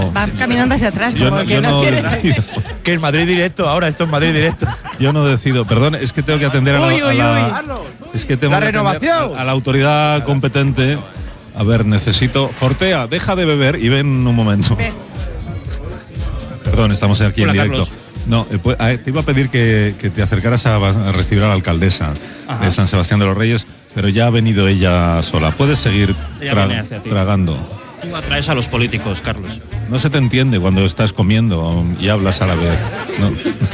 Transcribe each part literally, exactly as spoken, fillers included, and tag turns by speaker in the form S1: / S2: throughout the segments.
S1: no...
S2: Va caminando hacia atrás, como
S1: yo no,
S2: que
S1: yo
S2: no,
S1: no
S2: quiere...
S1: decido.
S3: Que es Madrid directo, ahora esto es Madrid directo.
S1: Yo no decido, perdón, es que tengo que atender a la,
S2: Uy, uy,
S1: a la es que tengo
S3: La
S1: que atender
S3: renovación.
S1: a, a la autoridad competente. A ver, necesito... Fortea, deja de beber y ven un momento.
S2: Ven.
S1: Perdón, estamos aquí
S4: Hola,
S1: en directo.
S4: Carlos.
S1: No, eh, pues, eh, te iba a pedir que, que te acercaras a, a recibir a la alcaldesa
S4: Ajá.
S1: de San Sebastián de los Reyes, pero ya ha venido ella sola. Puedes seguir
S4: Ella
S1: tra-
S4: viene hacia ti.
S1: tragando.
S4: Tú atraes a los políticos, Carlos.
S1: No se te entiende cuando estás comiendo y hablas a la vez. No,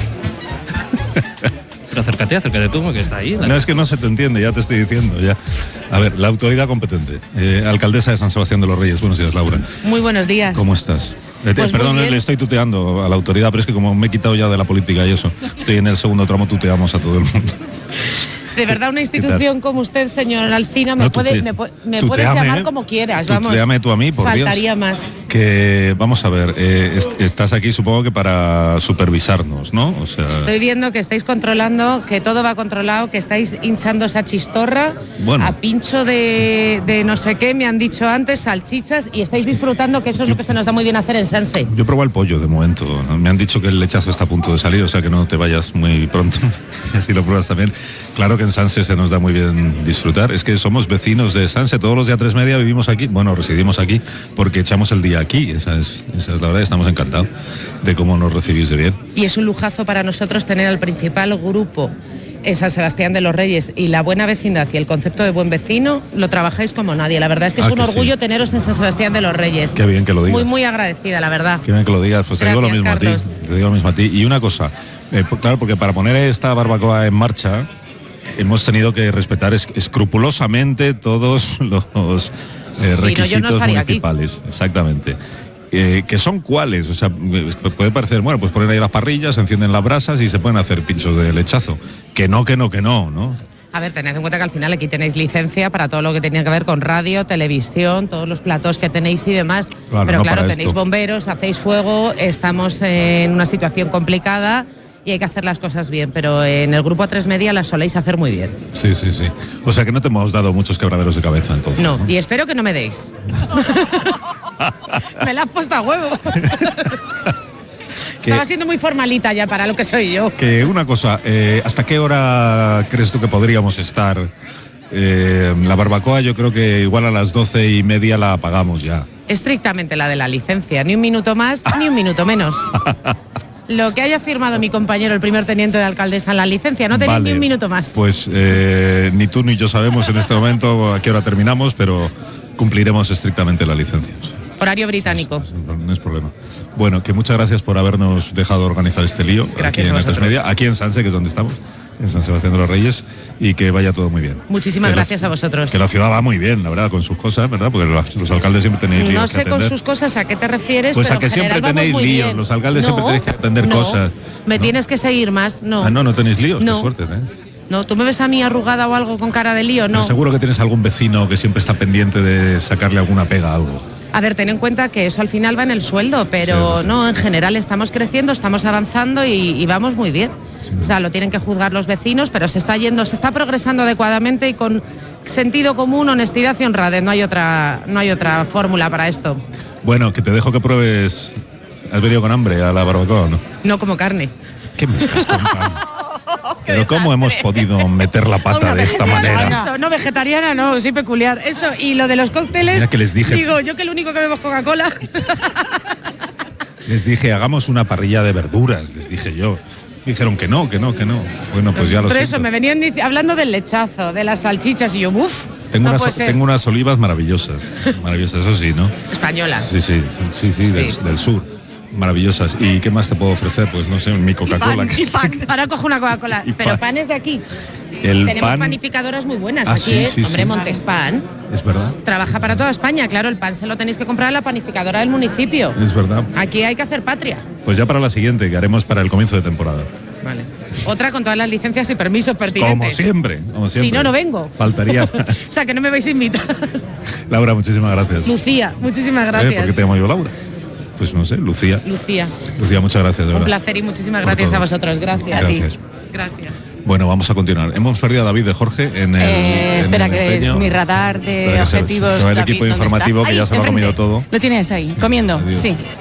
S4: Pero acércate, acércate tú, porque está ahí.
S1: no es que no se te entiende, ya te estoy diciendo. Ya. A ver, la autoridad competente. Eh, alcaldesa de San Sebastián de los Reyes. Buenos días, Laura.
S2: Muy buenos días.
S1: ¿Cómo estás? Eh, te-
S2: Pues muy
S1: perdón,
S2: bien.
S1: le estoy tuteando a la autoridad, pero es que como me he quitado ya de la política y eso, estoy en el segundo tramo, tuteamos a todo el mundo.
S2: De verdad, una institución como usted, señor Alsina, me,
S1: No,
S2: puede,
S1: tute-
S2: me, pu- me
S1: tuteame,
S2: puedes llamar
S1: ¿eh?
S2: como quieras. Vamos.
S1: Tuteame tú a mí, por Dios.
S2: Faltaría más.
S1: Que, vamos a ver, eh, est- estás aquí supongo que para supervisarnos, ¿no? O sea,
S2: Estoy viendo que estáis controlando, que todo va controlado, que estáis hinchando esa chistorra
S1: Bueno.
S2: a pincho de, de no sé qué, me han dicho antes, salchichas, y estáis disfrutando, que eso es lo que se nos da muy bien hacer en Sanse.
S1: yo probo el pollo de momento. ¿no? Me han dicho que el lechazo está a punto de salir, o sea que no te vayas muy pronto. Y así lo pruebas también. Claro que en Sanse se nos da muy bien disfrutar. Es que somos vecinos de Sanse. Todos los días tres media vivimos aquí. Bueno, residimos aquí porque echamos el día aquí. Esa es, esa es la verdad. Estamos encantados de cómo nos recibís de bien.
S2: Y es un lujazo para nosotros tener al principal grupo en San Sebastián de los Reyes, y la buena vecindad y el concepto de buen vecino lo trabajáis como nadie. La verdad es que es
S1: Ah,
S2: un
S1: que
S2: orgullo
S1: sí.
S2: teneros en San Sebastián de los Reyes.
S1: Qué bien que lo digas.
S2: Muy, muy agradecida, la verdad.
S1: Qué bien que lo digas, pues te digo lo
S2: Gracias,
S1: mismo
S2: Carlos.
S1: a ti. Te digo lo mismo a ti. Y una cosa, eh, pues, claro, porque para poner esta barbacoa en marcha hemos tenido que respetar es- escrupulosamente todos los eh,
S2: Sí, no, yo no
S1: requisitos
S2: estaría aquí.
S1: municipales. Exactamente. Eh, ¿Que son cuáles? O sea, eh, puede parecer, bueno, pues poner ahí las parrillas, se encienden las brasas y se pueden hacer pinchos de lechazo. Que no, que no, que no, ¿no?
S2: A ver, tened en cuenta que al final aquí tenéis licencia para todo lo que tenía que ver con radio, televisión, todos los platos que tenéis y demás.
S1: Claro,
S2: Pero
S1: no
S2: claro,
S1: para
S2: tenéis
S1: esto.
S2: bomberos, hacéis fuego, estamos en una situación complicada y hay que hacer las cosas bien. Pero en el grupo A tres Media las soléis hacer muy bien.
S1: Sí, sí, sí. O sea que no te hemos dado muchos quebraderos de cabeza entonces.
S2: No, y espero que no me deis. Me la has puesto a huevo. Estaba siendo muy formalita ya para lo que soy yo.
S1: Que una cosa, eh, ¿hasta qué hora crees tú que podríamos estar? Eh, la barbacoa yo creo que igual a las doce y media la apagamos ya.
S2: Estrictamente la de la licencia, ni un minuto más ni un minuto menos. Lo que haya firmado mi compañero, el primer teniente de alcaldesa en la licencia, no tenéis
S1: Vale,
S2: ni un minuto más.
S1: Pues eh, ni tú ni yo sabemos en este momento a qué hora terminamos, pero cumpliremos estrictamente la licencia.
S2: Horario británico.
S1: No es problema. Bueno, que muchas gracias por habernos dejado organizar este lío
S2: Gracias
S1: aquí
S2: a
S1: en A tres
S2: vosotros.
S1: Media, aquí en Sanse, que es donde estamos, en San Sebastián de los Reyes, y que vaya todo muy bien.
S2: Muchísimas
S1: Que la-
S2: gracias a vosotros.
S1: Que la ciudad va muy bien, la verdad, con sus cosas, ¿verdad? Porque los, los alcaldes siempre tenéis líos
S2: No
S1: que
S2: sé con
S1: atender.
S2: sus cosas a qué te refieres,
S1: Pues
S2: pero
S1: a que
S2: en
S1: siempre
S2: general vamos
S1: tenéis
S2: muy
S1: líos,
S2: bien.
S1: los alcaldes siempre tenéis que atender
S2: no,
S1: cosas.
S2: Me
S1: ¿no?
S2: tienes que seguir más, no.
S1: Ah, no, no tenéis líos,
S2: No.
S1: qué suerte, ¿eh?
S2: No, ¿tú me ves a mí arrugada o algo con cara de lío? No.
S1: Pero seguro que tienes algún vecino que siempre está pendiente de sacarle alguna pega a algo.
S2: A ver, ten en cuenta que eso al final va en el sueldo, pero
S1: Sí, sí, sí.
S2: no, en general estamos creciendo, estamos avanzando y, y vamos muy bien. O sea, lo tienen que juzgar los vecinos, pero se está yendo, se está progresando adecuadamente y con sentido común, honestidad y honradez. No hay otra, no hay otra fórmula para esto.
S1: Bueno, que te dejo que pruebes. ¿Has venido con hambre a la barbacoa o no?
S2: No como carne.
S1: ¿Qué me estás contando? Pero ¿cómo hemos podido meter la pata de esta manera?
S2: Eso, no vegetariana, no, soy peculiar. Eso, y lo de los cócteles.
S1: Mira que les dije-
S2: Digo, yo que el único que bebo es Coca-Cola.
S1: Les dije, hagamos una parrilla de verduras, les dije yo. Dijeron que no, que no, que no. Bueno, pues ya lo
S2: Por
S1: sé.
S2: eso me venían dic- hablando del lechazo, de las salchichas, y yo, uff,
S1: Tengo,
S2: no
S1: unas,
S2: puede ser.
S1: tengo unas olivas maravillosas. Maravillosas, eso sí, ¿no?
S2: Españolas.
S1: Sí, sí, sí, sí,
S2: Sí.
S1: Del, del sur. Maravillosas. ¿Y qué más te puedo ofrecer? Pues no sé, mi Coca-Cola.
S2: Y pan. Ahora cojo una Coca-Cola.
S1: Y
S2: Pero
S1: pan.
S2: pan es de aquí.
S1: El
S2: Tenemos
S1: pan-
S2: panificadoras muy buenas
S1: Ah,
S2: aquí,
S1: sí,
S2: ¿eh?
S1: sí,
S2: Hombre,
S1: sí.
S2: Montespan
S1: Es verdad,
S2: trabaja para toda España. Claro, el pan se lo tenéis que comprar en la panificadora del municipio.
S1: es verdad.
S2: Aquí hay que hacer patria.
S1: Pues ya para la siguiente, que haremos para el comienzo de temporada.
S2: Vale. Otra con todas las licencias y permisos pertinentes.
S1: Como siempre, como siempre.
S2: Si no, no vengo.
S1: Faltaría más.
S2: O sea, que no me vais a invitar.
S1: Laura, muchísimas gracias.
S2: Lucía, muchísimas
S1: ¿Eh?
S2: gracias.
S1: ¿Por qué te llamo yo Laura? Pues no sé, Lucía.
S2: Lucía,
S1: Lucía, muchas gracias, de
S2: un
S1: verdad.
S2: placer y muchísimas
S1: Por
S2: gracias
S1: todo.
S2: a vosotros. Gracias.
S1: Gracias.
S2: Gracias.
S1: Bueno, vamos a continuar. Hemos perdido a David de Jorge en el.
S5: Eh,
S1: en
S5: espera,
S1: el
S5: que
S1: empeño.
S5: mi radar de
S1: Espera que se-
S5: objetivos.
S1: Se, va el
S5: David,
S1: equipo
S5: ¿dónde
S1: informativo
S5: está?
S1: que ya
S5: Ahí,
S1: se lo ha
S5: enfrente.
S1: comido todo.
S5: Lo tienes ahí, comiendo.
S1: Adiós.
S5: Sí.